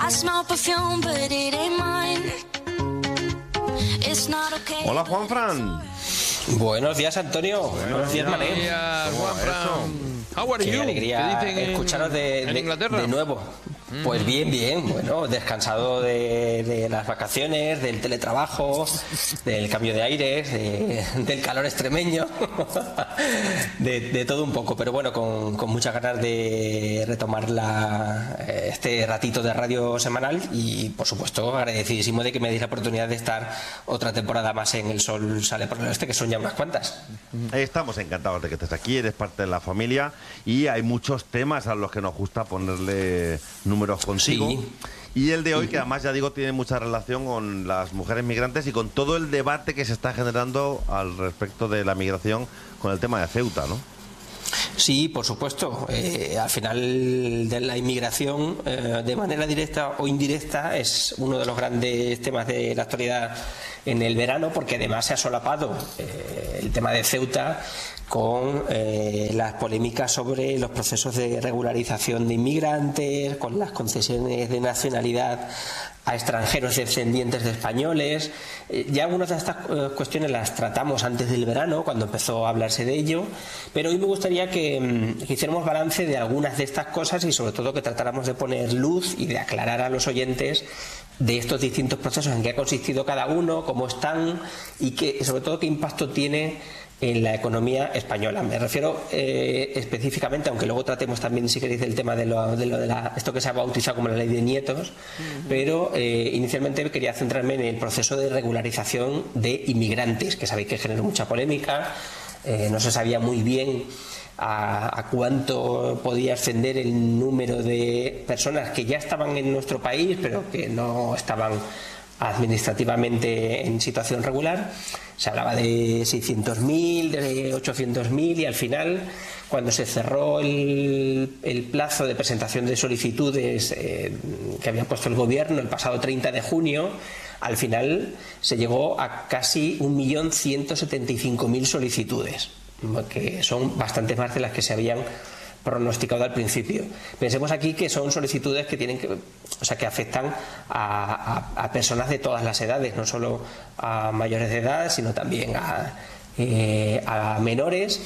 Hola, Juanfran. Buenos días, Antonio. Buenos días, Mané. Buenos días, Juanfran. How are you? Qué alegría escucharos en Inglaterra? de nuevo. Pues bien, bueno, descansado de las vacaciones, del teletrabajo, del cambio de aires, del calor extremeño, de todo un poco, pero bueno, con muchas ganas de retomar este ratito de radio semanal y, por supuesto, agradecidísimo de que me deis la oportunidad de estar otra temporada más en El Sol Sale por el Oeste, que son ya unas cuantas. Estamos encantados de que estés aquí, eres parte de la familia y hay muchos temas a los que nos gusta ponerle números contigo. Sí. Y el de hoy, que además ya digo, tiene mucha relación con las mujeres migrantes y con todo el debate que se está generando al respecto de la migración con el tema de Ceuta, ¿no? Sí, por supuesto. Al final de la inmigración, de manera directa o indirecta, es uno de los grandes temas de la actualidad en el verano, porque además se ha solapado el tema de Ceuta con las polémicas sobre los procesos de regularización de inmigrantes, con las concesiones de nacionalidad a extranjeros descendientes de españoles. Ya algunas de estas cuestiones las tratamos antes del verano, cuando empezó a hablarse de ello, pero hoy me gustaría que hiciéramos balance de algunas de estas cosas y sobre todo que tratáramos de poner luz y de aclarar a los oyentes de estos distintos procesos, en qué ha consistido cada uno, cómo están y sobre todo qué impacto tiene en la economía española. Me refiero específicamente, aunque luego tratemos también, si queréis, del tema de esto que se ha bautizado como la ley de nietos, pero inicialmente quería centrarme en el proceso de regularización de inmigrantes, que sabéis que generó mucha polémica. No se sabía muy bien a cuánto podía ascender el número de personas que ya estaban en nuestro país, pero que no estaban administrativamente en situación regular. Se hablaba de 600.000, de 800.000 y al final, cuando se cerró el plazo de presentación de solicitudes que había puesto el gobierno el pasado 30 de junio, al final se llegó a casi 1.175.000 solicitudes, que son bastante más de las que se habían pronosticado al principio. Pensemos aquí que son solicitudes que que afectan a personas de todas las edades, no solo a mayores de edad, sino también a menores.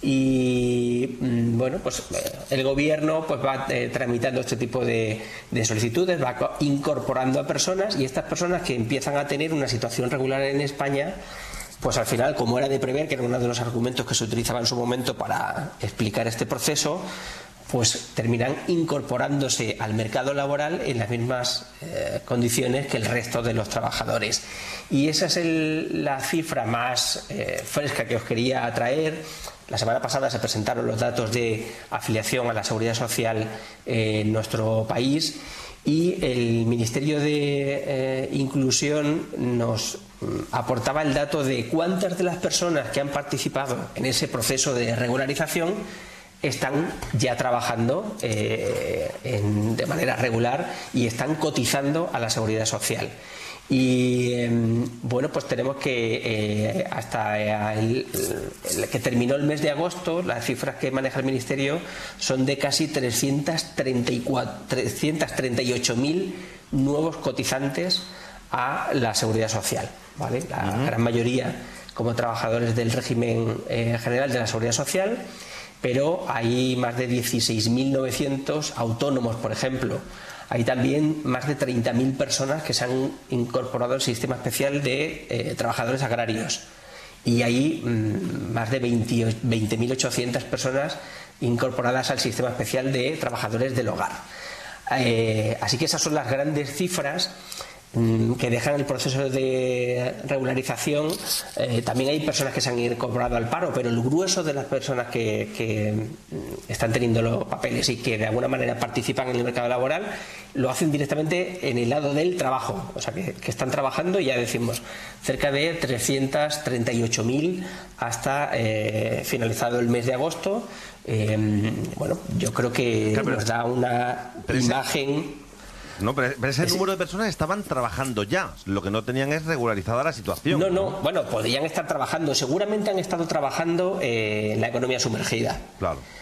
Y bueno, pues el gobierno pues va tramitando este tipo de solicitudes, va incorporando a personas, y estas personas que empiezan a tener una situación regular en España, pues al final, como era de prever, que era uno de los argumentos que se utilizaba en su momento para explicar este proceso, pues terminan incorporándose al mercado laboral en las mismas condiciones que el resto de los trabajadores. Y esa es la cifra más fresca que os quería traer. La semana pasada se presentaron los datos de afiliación a la Seguridad Social en nuestro país, y el Ministerio de Inclusión nos aportaba el dato de cuántas de las personas que han participado en ese proceso de regularización están ya trabajando de manera regular y están cotizando a la Seguridad Social. Y bueno, pues tenemos que hasta que terminó el mes de agosto, las cifras que maneja el Ministerio son de casi 338.000 nuevos cotizantes a la Seguridad Social, ¿vale? La gran mayoría como trabajadores del régimen general de la Seguridad Social, pero hay más de 16.900 autónomos, por ejemplo. Hay también más de 30.000 personas que se han incorporado al sistema especial de trabajadores agrarios, y hay más de 20.800 personas incorporadas al sistema especial de trabajadores del hogar. Así que esas son las grandes cifras que dejan el proceso de regularización. También hay personas que se han incorporado al paro, pero el grueso de las personas que están teniendo los papeles y que de alguna manera participan en el mercado laboral lo hacen directamente en el lado del trabajo, o sea que están trabajando, ya decimos, cerca de 338.000 hasta finalizado el mes de agosto. Bueno, yo creo que nos da una imagen. No, pero ese número de personas estaban trabajando ya. Lo que no tenían es regularizada la situación. No. Bueno, podrían estar trabajando. Seguramente han estado trabajando en la economía sumergida. Claro.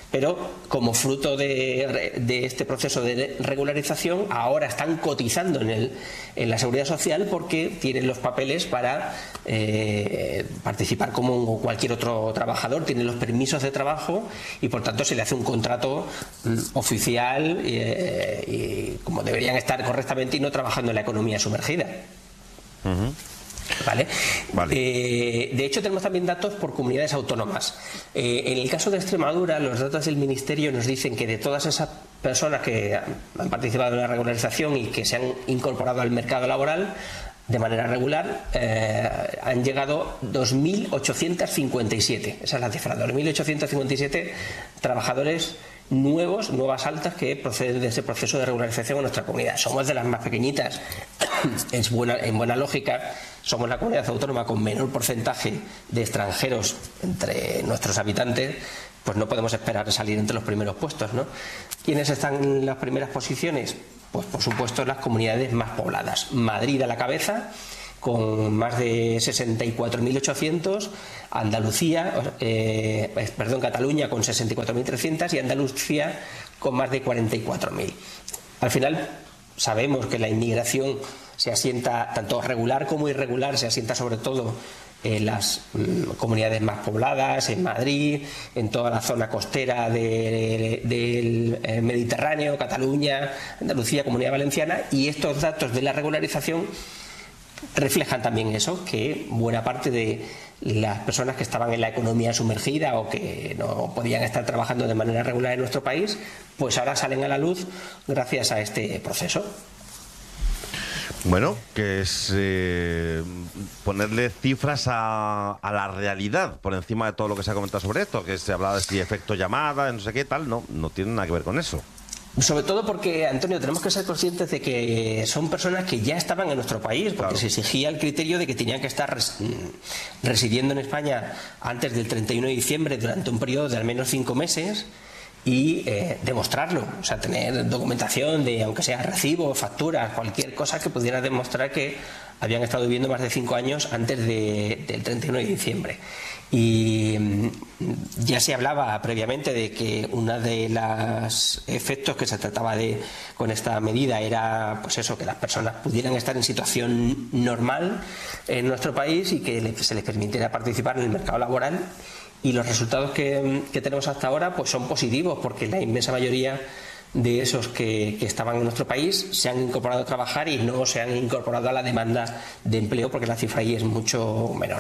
pero como fruto de este proceso de regularización ahora están cotizando en la Seguridad Social porque tienen los papeles para participar como cualquier otro trabajador, tienen los permisos de trabajo y por tanto se le hace un contrato oficial y como deberían estar correctamente y no trabajando en la economía sumergida. ¿Vale? De hecho, tenemos también datos por comunidades autónomas. En el caso de Extremadura, los datos del Ministerio nos dicen que de todas esas personas que han participado en la regularización y que se han incorporado al mercado laboral de manera regular, han llegado 2.857. Esa es la cifra, 2.857 trabajadores nuevas altas que proceden de ese proceso de regularización en nuestra comunidad. Somos de las más pequeñitas. En buena lógica, somos la comunidad autónoma con menor porcentaje de extranjeros entre nuestros habitantes, pues no podemos esperar salir entre los primeros puestos, ¿no? ¿Quiénes están en las primeras posiciones? Pues por supuesto las comunidades más pobladas. Madrid a la cabeza, con más de 64.800, Cataluña con 64.300 y Andalucía con más de 44.000. Al final sabemos que la inmigración se asienta, tanto regular como irregular, se asienta sobre todo en las comunidades más pobladas, en Madrid, en toda la zona costera del Mediterráneo, Cataluña, Andalucía, Comunidad Valenciana, y estos datos de la regularización reflejan también eso, que buena parte de las personas que estaban en la economía sumergida o que no podían estar trabajando de manera regular en nuestro país, pues ahora salen a la luz gracias a este proceso. Bueno, que es ponerle cifras a la realidad por encima de todo lo que se ha comentado sobre esto, que se hablaba de si efecto llamada, no sé qué tal, no tiene nada que ver con eso. Sobre todo porque, Antonio, tenemos que ser conscientes de que son personas que ya estaban en nuestro país, porque claro, se exigía el criterio de que tenían que estar residiendo en España antes del 31 de diciembre durante un periodo de al menos 5 meses y demostrarlo, o sea, tener documentación de, aunque sea recibo, facturas, cualquier cosa que pudiera demostrar que habían estado viviendo más de 5 años antes del 31 de diciembre. Y ya se hablaba previamente de que uno de los efectos que se trataba con esta medida era, pues eso, que las personas pudieran estar en situación normal en nuestro país y que se les permitiera participar en el mercado laboral. Y los resultados que tenemos hasta ahora pues son positivos, porque la inmensa mayoría de esos que estaban en nuestro país se han incorporado a trabajar y no se han incorporado a la demanda de empleo, porque la cifra ahí es mucho menor.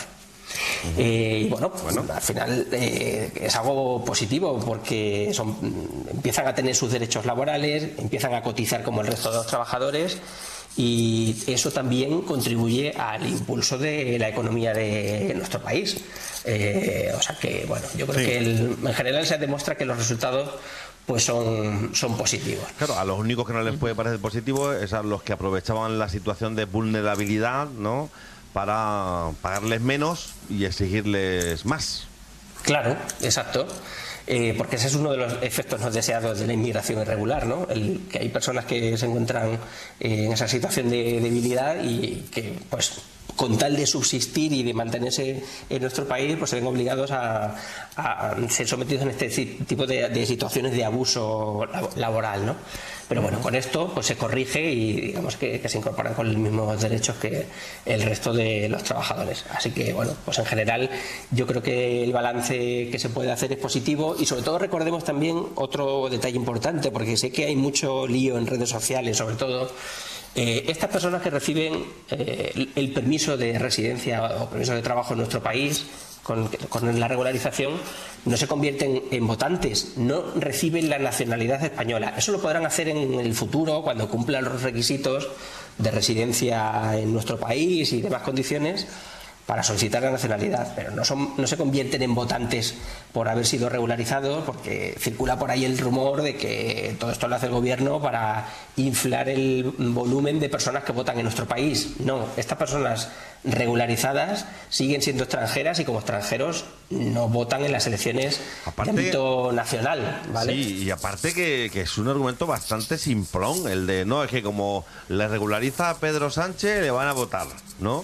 Y bueno, al final es algo positivo, porque empiezan a tener sus derechos laborales, empiezan a cotizar como el resto de los trabajadores, y eso también contribuye al impulso de la economía de nuestro país. O sea que, bueno, yo creo que en general se demuestra que los resultados pues son positivos. Claro, a los únicos que no les puede parecer positivo es a los que aprovechaban la situación de vulnerabilidad, ¿no?, para pagarles menos y exigirles más. Claro, exacto. Porque ese es uno de los efectos no deseados de la inmigración irregular, ¿no? Que hay personas que se encuentran en esa situación de debilidad y que, pues, con tal de subsistir y de mantenerse en nuestro país, pues se ven obligados a ser sometidos en este tipo de situaciones de abuso laboral, ¿no? Pero bueno, con esto pues se corrige y digamos que se incorporan con los mismos derechos que el resto de los trabajadores. Así que bueno, pues en general yo creo que el balance que se puede hacer es positivo, y sobre todo recordemos también otro detalle importante, porque sé que hay mucho lío en redes sociales, sobre todo estas personas que reciben el permiso de residencia o permiso de trabajo en nuestro país con la regularización, no se convierten en votantes, no reciben la nacionalidad española. Eso lo podrán hacer en el futuro, cuando cumplan los requisitos de residencia en nuestro país y demás condiciones para solicitar la nacionalidad, pero no se convierten en votantes por haber sido regularizados, porque circula por ahí el rumor de que todo esto lo hace el gobierno para inflar el volumen de personas que votan en nuestro país. No, estas personas regularizadas siguen siendo extranjeras y como extranjeros no votan en las elecciones de ámbito nacional, ¿vale? Sí, y aparte que es un argumento bastante simplón, el de no, es que como le regulariza a Pedro Sánchez le van a votar, ¿no?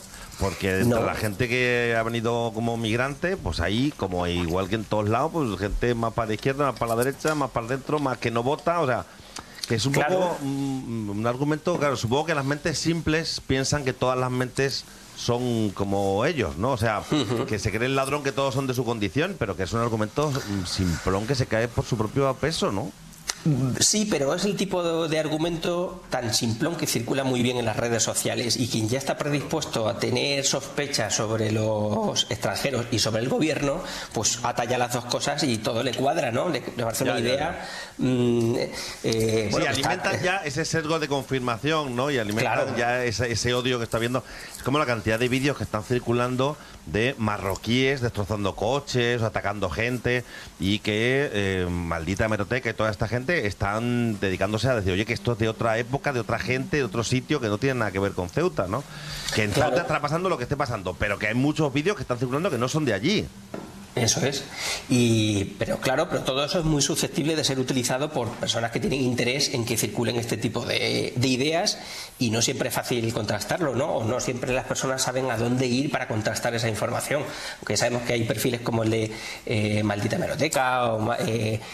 Porque No. la gente que ha venido como migrante, pues ahí, como igual que en todos lados, pues gente más para la izquierda, más para la derecha, más para adentro, más que no vota, o sea, que es un Claro. poco un argumento, claro, supongo que las mentes simples piensan que todas las mentes son como ellos, ¿no? O sea, que se cree el ladrón que todos son de su condición, pero que es un argumento simplón que se cae por su propio peso, ¿no? Sí, pero es el tipo de argumento tan simplón que circula muy bien en las redes sociales, y quien ya está predispuesto a tener sospechas sobre los extranjeros y sobre el gobierno, pues ata ya las dos cosas y todo le cuadra, ¿no? Le parece una idea. Sí, Bueno, alimentan ya ese sesgo de confirmación, ¿no? Y alimentan Claro. ya ese odio que está viendo. Es como la cantidad de vídeos que están circulando de marroquíes destrozando coches, atacando gente, y que maldita hemeroteca y toda esta gente están dedicándose a decir, oye, que esto es de otra época, de otra gente, de otro sitio, que no tiene nada que ver con Ceuta, ¿no? Que en Ceuta está pasando lo que esté pasando, pero que hay muchos vídeos que están circulando que no son de allí. Eso es. Pero todo eso es muy susceptible de ser utilizado por personas que tienen interés en que circulen este tipo de ideas, y no siempre es fácil contrastarlo, ¿no? O no siempre las personas saben a dónde ir para contrastar esa información. Porque sabemos que hay perfiles como el de Maldita Hemeroteca